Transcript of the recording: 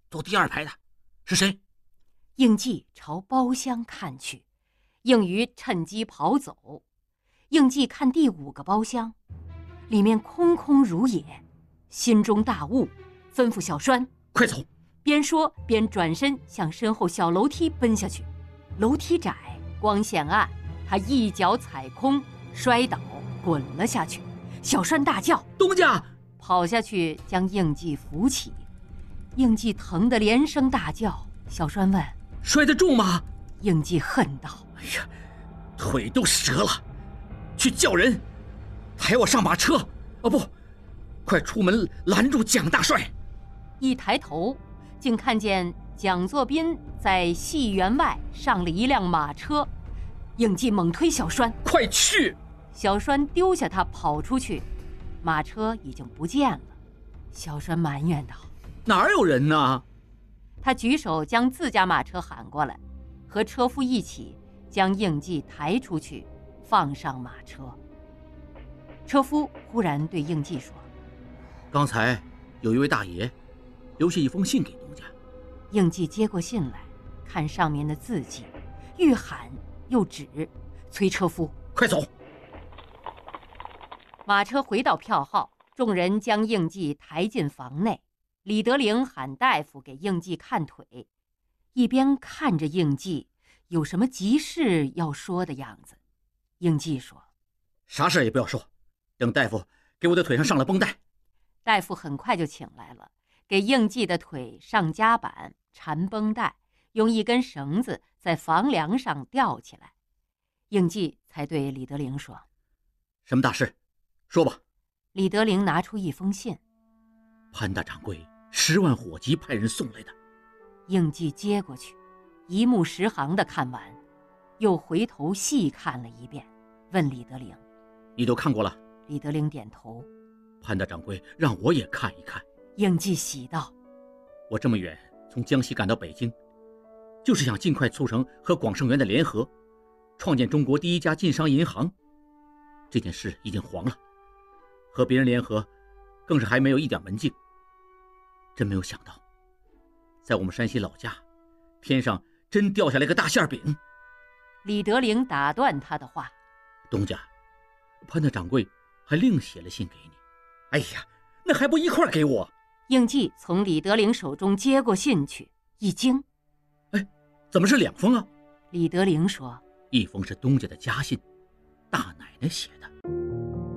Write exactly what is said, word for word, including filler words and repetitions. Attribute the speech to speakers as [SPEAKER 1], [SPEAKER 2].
[SPEAKER 1] 坐第二排的是谁？
[SPEAKER 2] 应季朝包厢看去，应瑜趁机跑走。应季看第五个包厢，里面空空如也，心中大悟，吩咐小栓
[SPEAKER 1] 快走。
[SPEAKER 2] 边说边转身向身后小楼梯奔下去。楼梯窄，光线暗，他一脚踩空，摔倒滚了下去。小栓大叫：
[SPEAKER 1] 东家！
[SPEAKER 2] 跑下去将应季扶起。应季疼得连声大叫。小栓问：
[SPEAKER 1] 摔得重吗？
[SPEAKER 2] 应季恨道：
[SPEAKER 1] 哎呀，腿都折了，去叫人抬我上马车。哦不，快出门拦住蒋大帅。
[SPEAKER 2] 一抬头竟看见蒋作斌在戏园外上了一辆马车。应季猛推小栓：
[SPEAKER 1] 快去！
[SPEAKER 2] 小栓丢下他跑出去，马车已经不见了。小栓埋怨道：
[SPEAKER 1] 哪有人呢？
[SPEAKER 2] 他举手将自家马车喊过来，和车夫一起将应季抬出去，放上马车。车夫忽然对应季说：
[SPEAKER 1] 刚才有一位大爷留下一封信给东家。
[SPEAKER 2] 应季接过信来，看上面的字迹，欲喊又止，催车夫
[SPEAKER 1] 快走。
[SPEAKER 2] 马车回到票号，众人将应季抬进房内。李德龄喊大夫给应季看腿，一边看着应季，有什么急事要说的样子。应季说：
[SPEAKER 1] 啥事也不要说，等大夫给我的腿上上了绷带。
[SPEAKER 2] 大夫很快就请来了，给应季的腿上夹板，缠绷带，用一根绳子在房梁上吊起来。应季才对李德龄说：
[SPEAKER 1] 什么大事？说吧。
[SPEAKER 2] 李德龄拿出一封信：
[SPEAKER 1] 潘大掌柜十万火急派人送来的。
[SPEAKER 2] 应季接过去，一目十行地看完，又回头细看了一遍，问李德龄：
[SPEAKER 1] 你都看过了？
[SPEAKER 2] 李德龄点头。
[SPEAKER 1] 潘大掌柜让我也看一看。
[SPEAKER 2] 应季喜道：
[SPEAKER 1] 我这么远从江西赶到北京，就是想尽快促成和广盛元的联合，创建中国第一家晋商银行。这件事已经黄了，和别人联合更是还没有一点门径。真没有想到，在我们山西老家，天上真掉下来个大馅饼。
[SPEAKER 2] 李德龄打断他的话：
[SPEAKER 1] 东家，潘大掌柜还另写了信给你。哎呀，那还不一块给我？
[SPEAKER 2] 应季从李德龄手中接过信去，一惊：
[SPEAKER 1] 哎，怎么是两封啊？
[SPEAKER 2] 李德龄说：
[SPEAKER 1] 一封是东家的家信，大奶奶写的。